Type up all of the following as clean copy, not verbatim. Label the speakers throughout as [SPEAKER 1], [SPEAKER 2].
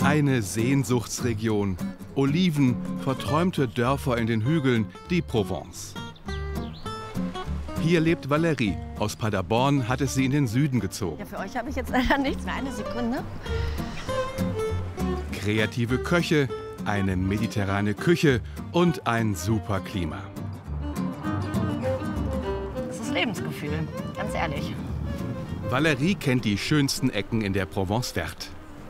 [SPEAKER 1] Eine Sehnsuchtsregion. Oliven, verträumte Dörfer in den Hügeln, die Provence. Hier lebt Valérie. Aus Paderborn hat es sie in den Süden gezogen.
[SPEAKER 2] Ja, für euch habe ich jetzt leider nichts mehr. Eine Sekunde.
[SPEAKER 1] Kreative Köche, eine mediterrane Küche und ein super Klima.
[SPEAKER 2] Das ist Lebensgefühl, ganz ehrlich.
[SPEAKER 1] Valérie kennt die schönsten Ecken in der Provence Verte.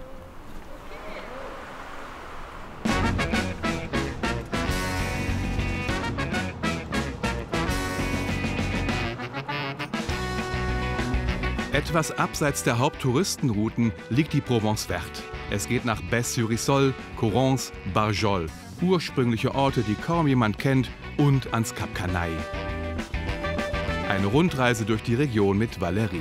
[SPEAKER 1] Etwas abseits der Haupttouristenrouten liegt die Provence Verte. Es geht nach Besse-sur-Issole, Correns, Barjol. Ursprüngliche Orte, die kaum jemand kennt, und ans Cap Canaille. Eine Rundreise durch die Region mit Valérie.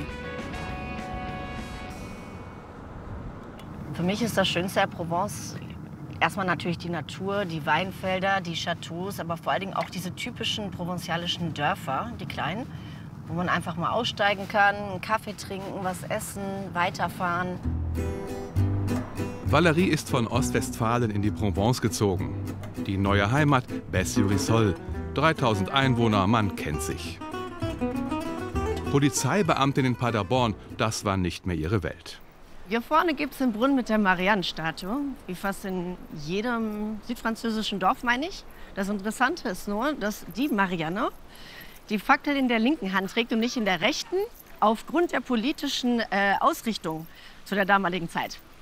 [SPEAKER 2] Für mich ist das Schönste der Provence erstmal natürlich die Natur, die Weinfelder, die Chateaus, aber vor allen Dingen auch diese typischen provenzalischen Dörfer, die kleinen, wo man einfach mal aussteigen kann, einen Kaffee trinken, was essen, weiterfahren.
[SPEAKER 1] Valérie ist von Ostwestfalen in die Provence gezogen. Die neue Heimat Besse-sur-Issole. 3000 Einwohner, man kennt sich. Polizeibeamtin in Paderborn, das war nicht mehr ihre Welt.
[SPEAKER 2] Hier vorne gibt es den Brunnen mit der Marianne-Statue, wie fast in jedem südfranzösischen Dorf, meine ich. Das Interessante ist nur, dass die Marianne die Fackel in der linken Hand trägt und nicht in der rechten, aufgrund der politischen Ausrichtung zu der damaligen Zeit.